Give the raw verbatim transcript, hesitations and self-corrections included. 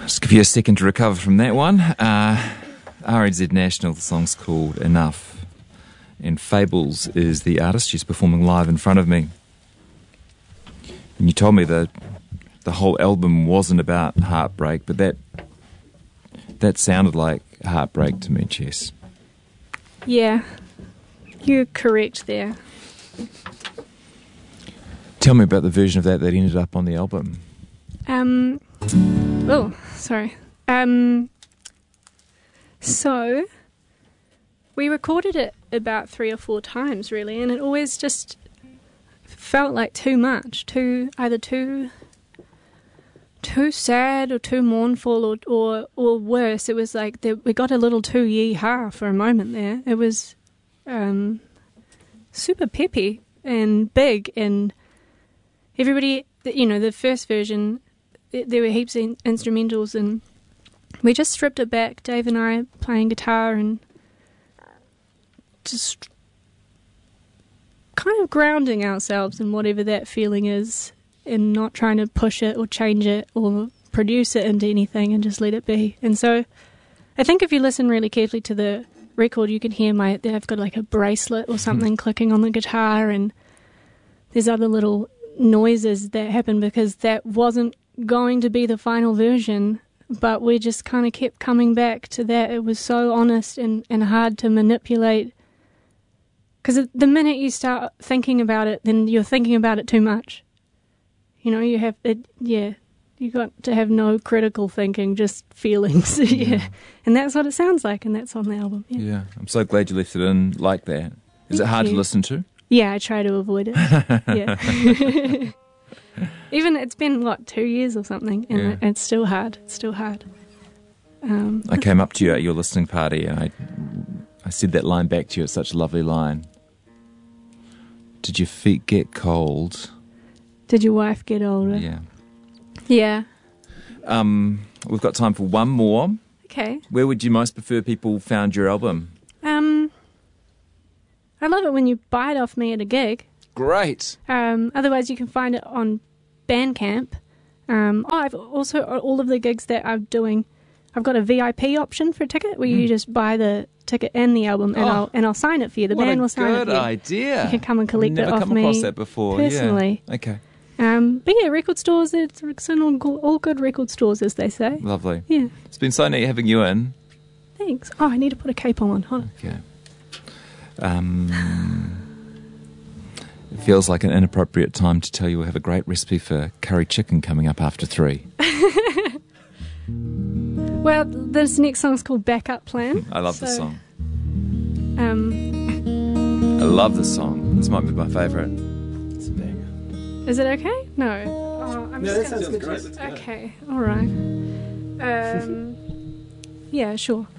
Just give you a second to recover from that one. Uh, R N Z National, the song's called Enough. And Fables is the artist. She's performing live in front of me. And you told me that the whole album wasn't about heartbreak, but that that sounded like heartbreak to me, Jess. Yeah, you're correct there. Tell me about the version of that that ended up on the album. Um, oh, sorry. Um, so, we recorded it about three or four times, really, and it always just felt like too much, too, either too, too sad or too mournful or, or, or worse. It was like the, we got a little too yee-haw for a moment there. It was um, super peppy and big, and everybody, you know, the first version, there were heaps of instrumentals, and we just stripped it back, Dave and I playing guitar and just kind of grounding ourselves in whatever that feeling is and not trying to push it or change it or produce it into anything and just let it be. And so I think if you listen really carefully to the record, you can hear my, I've got like a bracelet or something clicking on the guitar, and there's other little noises that happen because that wasn't going to be the final version, but we just kind of kept coming back to that. It was so honest and, and hard to manipulate, because the minute you start thinking about it, then you're thinking about it too much. You know, you have it, yeah, you got to have no critical thinking, just feelings. yeah. yeah, and that's what it sounds like, and that's on the album. Yeah, yeah. I'm so glad you left it in like that. Is Thank it hard you. to listen to? Yeah, I try to avoid it. yeah. Even it's been what two years or something, and yeah. it's still hard. It's still hard. Um, I came up to you at your listening party, and I, I said that line back to you. It's such a lovely line. Did your feet get cold? Did your wife get older? Yeah. Yeah. Um, we've got time for one more. Okay. Where would you most prefer people found your album? Um, I love it when you buy it off me at a gig. Great. Um, otherwise, you can find it on Bandcamp. Um, oh, I've also, all of the gigs that I'm doing, I've got a V I P option for a ticket where mm. you just buy the ticket and the album, and oh, I'll and I'll sign it for you. The band will sign it for you. What a good idea. You can come and collect Never it off me. Never come across that before. Personally. Yeah. Okay. Um, but yeah, record stores, it's, it's in all, all good record stores, as they say. Lovely. Yeah. It's been so neat having you in. Thanks. Oh, I need to put a cape on. Hold on. Okay. Um... It feels like an inappropriate time to tell you we have a great recipe for curry chicken coming up after three. Well, this next song's called Backup Plan. I love so, this song. Um, I love this song. This might be my favourite. It's a banger. Is it okay? No. Oh, I'm no, just that gonna... sounds great. Okay, all right. Um, yeah, sure.